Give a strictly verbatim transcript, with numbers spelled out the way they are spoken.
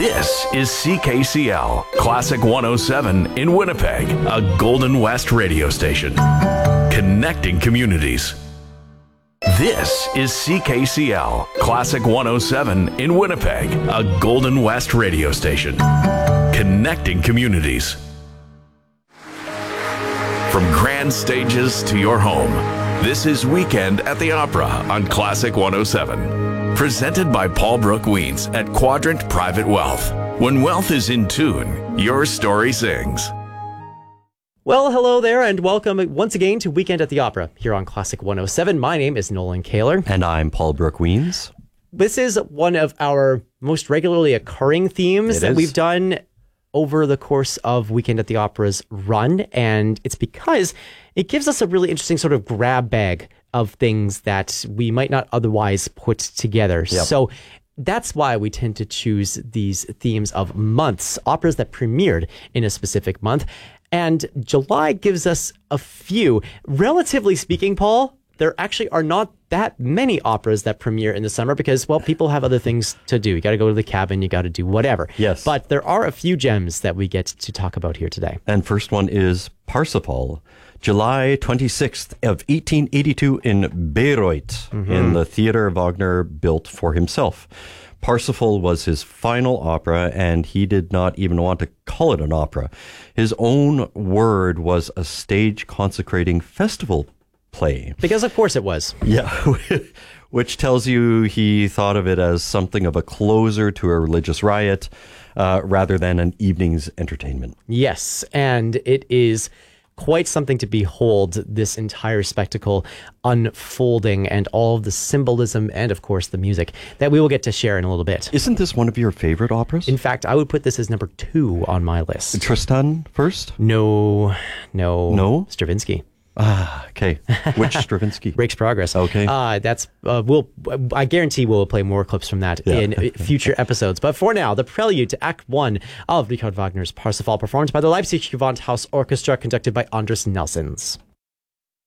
This is C K C L, Classic one oh seven in Winnipeg, a Golden West radio station. Connecting communities. This is C K C L, Classic one oh seven in Winnipeg, a Golden West radio station. Connecting communities. From grand stages to your home, this is Weekend at the Opera on Classic one oh seven. Presented by Paul Brooke Weens at Quadrant Private Wealth. When wealth is in tune, your story sings. Well, hello there, and welcome once again to Weekend at the Opera here on Classic one oh seven. My name is Nolan Kaler. And I'm Paul Brooke Weens. This is one of our most regularly occurring themes It that is. we've done over the course of Weekend at the Opera's run, and it's because it gives us a really interesting sort of grab bag of things that we might not otherwise put together. Yep. So that's why we tend to choose these themes of months, operas that premiered in a specific month. And July gives us a few. Relatively speaking, Paul, there actually are not that many operas that premiere in the summer because, well, people have other things to do. You got to go to the cabin, you got to do whatever. Yes. But there are a few gems that we get to talk about here today. And first one is Parsifal, July twenty-sixth of eighteen eighty-two in Bayreuth, Mm-hmm. in the theater Wagner built for himself. Parsifal was his final opera, and he did not even want to call it an opera. His own word was a stage consecrating festival play. Because of course it was. Yeah, which tells you he thought of it as something of a closer to a religious riot uh, rather than an evening's entertainment. Yes, and it is quite something to behold, this entire spectacle unfolding and all of the symbolism and, of course, the music that we will get to share in a little bit. Isn't this one of your favorite operas? In fact, I would put this as number two on my list. Tristan first? No, no. No? Stravinsky. Ah, okay. Which Stravinsky? Breaks Progress. Okay. Uh, that's, uh, we'll, I guarantee we'll play more clips from that Yeah. in future episodes. But for now, the prelude to Act One of Richard Wagner's Parsifal, performed by the Leipzig Gewandhaus Orchestra, conducted by Andres Nelsons.